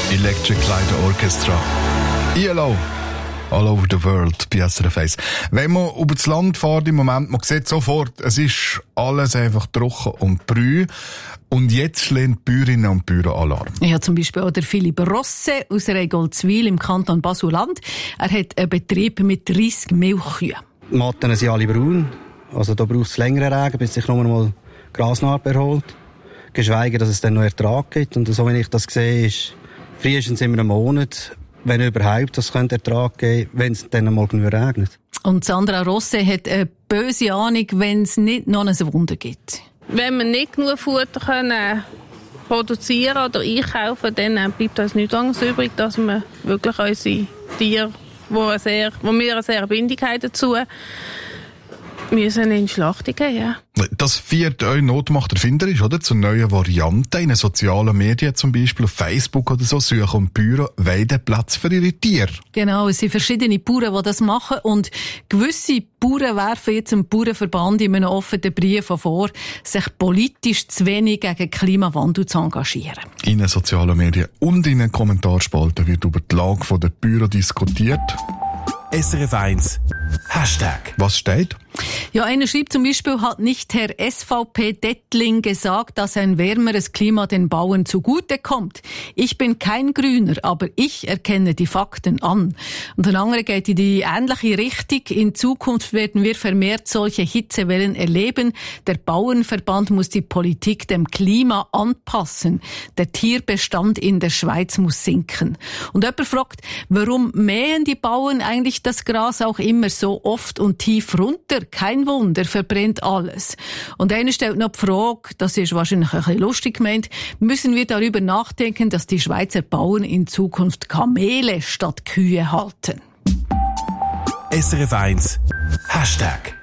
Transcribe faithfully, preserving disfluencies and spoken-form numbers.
Electric Light Orchestra. E L O. All over the world, bei S R F eins. Wenn man über das Land fährt im Moment, man sieht sofort, es ist alles einfach trocken und brü. Und jetzt schlagen die Bäuerinnen und Bauern Alarm. Ja, zum Beispiel auch der Philipp Rosse aus Reigoldswil im Kanton Basel-Land. Er hat einen Betrieb mit dreissig Milchkühen. Die Matten sind alle braun. Also da braucht es längeren Regen, bis sich noch einmal Grasnarbe erholt. Geschweige, dass es dann noch Ertrag gibt. Und so, wie ich das sehe, ist frühestens immer einen Monat, wenn überhaupt, das könnte Ertrag geben, wenn es dann mal genug regnet. Und Sandra Rosse hat eine böse Ahnung, wenn es nicht noch ein Wunder gibt. Wenn wir nicht genug Futter können produzieren oder einkaufen, dann bleibt uns nichts anderes übrig, dass wir wirklich unsere Tiere, wo, eine sehr, wo wir eine sehr Bindung haben dazu, müssen in die Schlachtung gehen. Ja. Das führt euch Notmacht erfinderisch, oder? Zu neuen Varianten. In den sozialen Medien zum Beispiel, auf Facebook oder so, suchen und Bauern Weideplatz für ihre Tiere. Genau, es sind verschiedene Bauern, die das machen. Und gewisse Bauern werfen jetzt dem Bauernverband in einem offenen Brief vor, sich politisch zu wenig gegen den Klimawandel zu engagieren. In den sozialen Medien und in den Kommentarspalten wird über die Lage der Bauern diskutiert. S R F eins Hashtag. Was steht? Ja, einer schreibt zum Beispiel, hat nicht Herr S V P-Dettling gesagt, dass ein wärmeres Klima den Bauern zugutekommt. Ich bin kein Grüner, aber ich erkenne die Fakten an. Und ein anderer geht in die ähnliche Richtung. In Zukunft werden wir vermehrt solche Hitzewellen erleben. Der Bauernverband muss die Politik dem Klima anpassen. Der Tierbestand in der Schweiz muss sinken. Und jemand fragt, warum mähen die Bauern eigentlich das Gras auch immer so oft und tief runter? Kein Wunder, verbrennt alles. Und einer stellt noch die Frage, das ist wahrscheinlich ein bisschen lustig gemeint, müssen wir darüber nachdenken, dass die Schweizer Bauern in Zukunft Kamele statt Kühe halten? S R F eins Hashtag.